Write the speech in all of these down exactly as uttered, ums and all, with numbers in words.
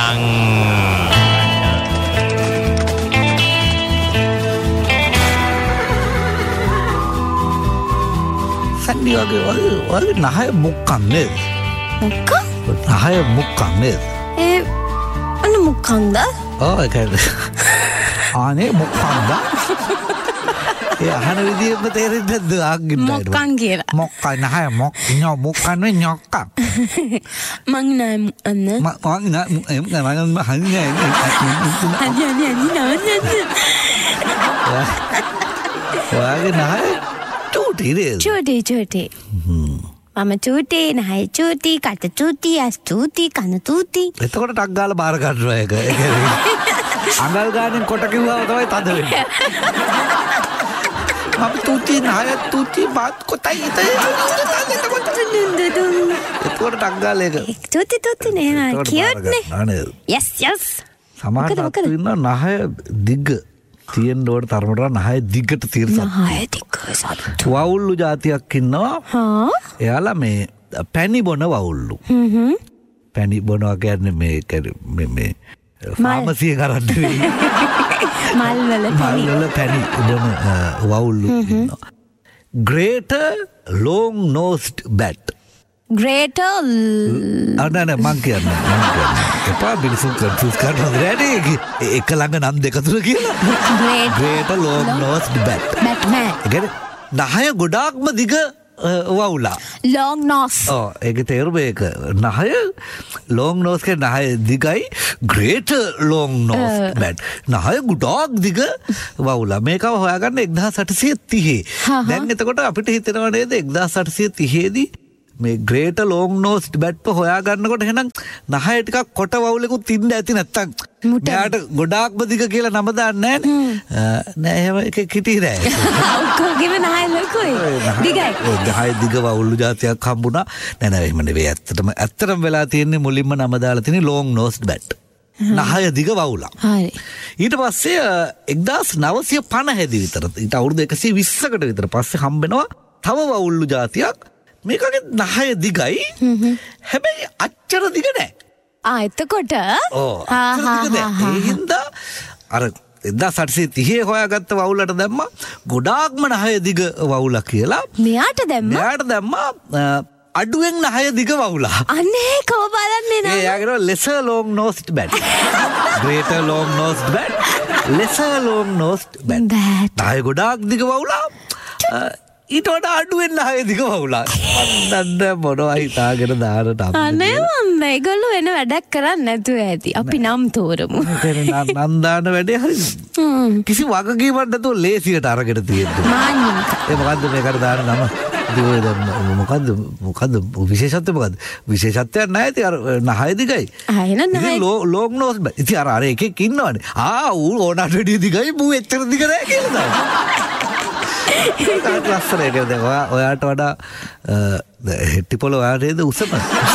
Padang. Sandi wage wage wage nahaya mukkang ned. Mukkang? Nahaya mukkang ned. Eh, ano mukkangda? Oh, ඒ කියන්නේ ආනේ මුක්කන්ද? ඒ අහන විදිහම තේරෙන්නේ නැද්ද ආගින්න? මොක්කන් කියලා. මොක්කන් නහය මොක් ño මුක්කන් නේ ñොක්ක. මං නෑ අන්න. මං නෑ එම් නෑ මං හන්නේ නෑ. අනේ අනේ අනේ නෑ. ඔයාගේ නහය චූටි නේද? චූටි චූටි. මම චූටි නහය චූටි කට චූටි අස් චූටි කන චූටි. එතකොට ටක් ගාලා බාර ගන්නවා ඒක. ඒ කියන්නේ අඟල් ගානෙන් කොට කිව්වම තමයි තද වෙන්නේ. මම තුති නහය තුති බත් කොටයි ඉතේ. එතකොට ටක් ගාලා ඒක. චූටි චූටි නේ කියුට් නේ. yes yes. සමහරවිට ඉන්න නහය දිග තියෙන්න ඕන තරමට නහය දිගට තියලා. නහය දිග සතු. වවුල්ලු జాතියක් ඉන්නවා. හා. එයාලා මේ පැණි බොන වවුල්ලු. හ්ම් හ්ම්. පැණි බොනවා කියන්නේ මේ මේ මේ ෆාමසිය කරන්න වෙයි. මල් වල පැණි. මල් වල පැණි බොන වවුල්ලු ඉන්නවා. Greater long nosed bat. Greater අනේ නෑ මං කියන්නේ මං කියන්නේ එපා බිලිසු කන්ෆියුස් කරනවා නේද එක ළඟ නම් දෙක තුන කියලා. Greater long nosed bat. Batman. ඒ කියන්නේ නහය ගොඩාක්ම දිග වවුලා. long nose. ඔව් ඒකේ තේරුම ඒක. නහය long nose කියන නහය දිගයි greater long nose bat. නහය ගොඩාක් දිග වවුලා. මේකව හොයාගන්න එක්දාස් අටසිය තිහේ. දැන් එතකොට අපිට හිතෙනවා නේද එක්දාස් අටසිය තිහේ දී මේ greater long nosed bat හොයා ගන්නකොට එහෙනම් නහය ටිකක් කොට වවුලෙකුත් ඉන්න ඇති නැත්තම් මෙයාට ගොඩාක්ම දිග කියලා නම දාන්නේ නෑනේ. නෑ එහෙම එක කිටි නෑ. ඔක්කොගෙම නහය ලොකුයි. දිගයි. නහය දිග වවුල්ලු జాතියක් හම්බුණා. නෑ නෑ එහෙම නෙවෙයි. ඇත්තටම ඇත්තටම වෙලා තියෙන්නේ මුලින්ම නම දාලා තියෙන්නේ long nosed bat. නහය දිග වවුලා. හරි. ඊට පස්සේ එක්දාස් නවසිය පනහ දී විතර ඊට අවුරුදු එකසිය විස්සකට විතර පස්සේ හම්බෙනවා තව වවුල්ලු జాතියක්. මේකගේ නහය දිගයි. හැබැයි අච්චර දිග නෑ. ආ එතකොට ඕ අච්චර දිග නෑ. ඒ හින්දා අර එක්දාස් අටසිය තිහේ හොයාගත්ත වවුලට දැම්මා ගොඩාක්ම නහය දිග වවුලා කියලා. මෙයාට දැම්මා. මෙයාට දැම්මා අඩුවෙන් නහය දිග වවුලා. අනේ කව බලන්නේ නෑ. ඒ යාගේ lesser long nosed bat. Greater long nosed bat. lesser long nosed bat. නහය ගොඩාක් දිග වවුලා. ඊට වඩා අඩුවෙන් නහය දිග වවුලා. අන්නන්න මොනවා හිතාගෙන දාන නම්. අනේ මම ඒගොල්ලෝ වෙන වැඩක් කරන්නේ නැතුව ඇති. අපි නම් තෝරමු. නම් දාන වැඩේ හරි. කිසි වගකීමක් නැතුව ලේසියට අරගෙන තියෙනවා. මාන්නික. ඒ මොකද්ද මේකට දාන නම? මොකද්ද මොකද්ද විශේෂත්වය මොකද්ද? විශේෂත්වයක් නැහැ ඉතින් අර නහය දිගයි. ආ එහෙනම් නහය. ලොං නෝස් බෑ. ඉතින් අර අර එකෙක් ඉන්නවනේ. ආ ඌ ඕනට වැඩිය දිගයි මූ එච්චර දිග නැහැ කියලා දානවා. ඒක ලස්සන එක දැන් ඔයා ඔයාට වඩා හෙට්ටි පොළ ඔයා නේද උසම.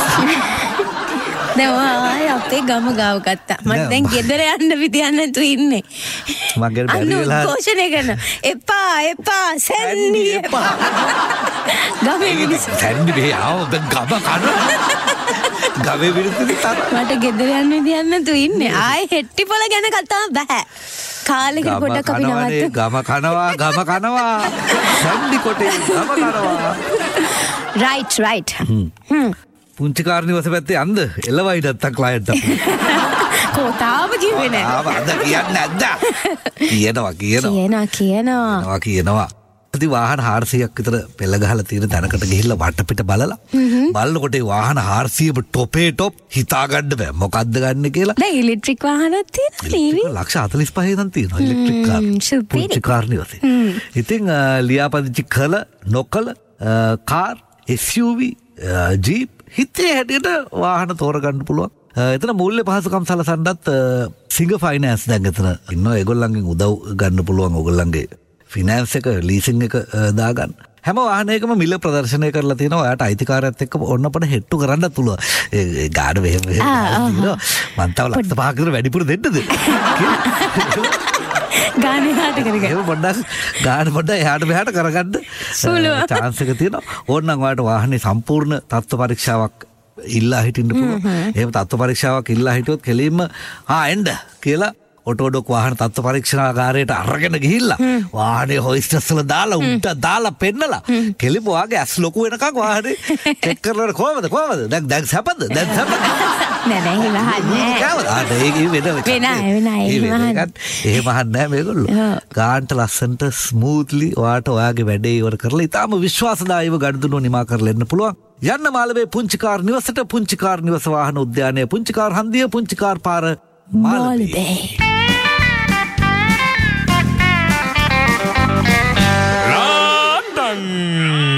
දැන් ඔයා අපේ ගම ගාව ගත්තා. මම දැන් ගෙදර යන්න විදියක් නැතුව ඉන්නේ. මගේ බැරි වෙලා ഘോഷණය කරන එපා එපා සැන්ඩි එපා. ගමේ මිනිස්සු සැන්ඩි මේ ආව දැන් ගම කන. ගමේ මිනිස්සු තර. මට ගෙදර යන්න විදියක් නැතුව ඉන්නේ. ආයේ හෙට්ටි පොළ ගැන කතා බෑ. කාලෙකට පොඩ්ඩක් අපි නවත්තු. ගම කනවා ගම කනවා සැන්ඩි කොටේ ගම කනවා. right right. හ්ම්. පුංචි කාර්නිවස පැත්තේ යන්ද එළවයි නැත්තම් ක්ලයන්ට් අපේ. කොතාව කිව්වේ නෑ. ආව අද කියන්නේ නැද්ද? කියනවා කියනවා. කියනවා කියනවා. කියනවා. ඉතින් වාහන හාරසියක් විතර පෙළ ගහලා තියෙන තැනකට ගිහිල්ලා වටපිට බලලා බලනකොට ඒ වාහන හාරසියම ටොපේ ටොප් හිතා ගන්න බෑ මොකද්ද ගන්න කියලා. දැන් ඉලෙක්ට්‍රික් වාහනක් තියෙනවා ටීවී. ලක්ෂ හතළිස් පහේ නම් තියෙනවා ඉලෙක්ට්‍රික් කාර්. පුංචි කාර් නිවසේ. ඉතින් ලියාපදිංචි කළ නොකළ car S you V jeep හිතේ හැටියට වාහන තෝරගන්න පුළුවන්. එතන මූල්‍ය පහසුකම් සලසන්නත් සිංග ෆයිනෑන්ස් දැන් එතන ඉන්නවා. ඒගොල්ලන්ගෙන් උදව් ගන්න පුළුවන්. ඕගොල්ලන්ගේ ෆිනෑන්ස් එක ලීසින් එක දාගන්න. හැම වාහනයකම මිල ප්‍රදර්ශනය කරලා තියෙනවා. ඔයාට අයිතිකාරයත් එක්ක ඔන්නපට හෙට්ටු කරන්නත් පුළුවන්. ඒ ගාඩ වෙහෙම වෙහෙම තියෙනවා. මං තව ලක්ෂ පහක් විතර වැඩිපුර දෙන්නද? ගානේ හාට කරගන්න. ඒක පොඩ්ඩක් ගාන පොඩ්ඩක් එහාට මෙහාට කරගන්න chance එක තියෙනවා. ඕනනම් ඔයාට වාහනේ සම්පූර්ණ තත්ත්ව පරීක්ෂාවක් ඉල්ලා හිටින්න පුළුවන්. එහෙම තත්ත්ව පරීක්ෂාවක් ඉල්ලා හිටියොත් කෙලින්ම ආ එන්න කියලා ඔටෝඩොක් වාහන තත්ත්ව පරීක්ෂණාගාරයට අරගෙන ගිහිල්ලා වාහනේ හොයිස්ටර්ස් වල දාලා උන්ට දාලා පෙන්නලා කෙලිම වාගේ ඇස් ලොකු වෙනකන් වාහනේ චෙක් කරලා කොහමද කොහමද දැන් දැන් සැපද දැන් සැපද නෑ නෑ එහෙම අහන්නේ නෑ ආ ඒක වෙන එක වෙන වෙන එහෙම අහන්නේ නෑ මේගොල්ලෝ ගාන්ට ලස්සන්ට ස්මූත්ලි ඔයාට ඔයාගේ වැඩේ ඉවර කරලා ඊටාම විශ්වාසදායීව ගනුදෙනුව නිමා කරලා එන්න පුළුවන්. යන්න මාළවේ පුංචි කාර් නිවසට පුංචි කාර් නිවස වාහන උද්‍යානයේ පුංචි කාර් හන්දිය පුංචි කාර් පාර මාළවේ. London.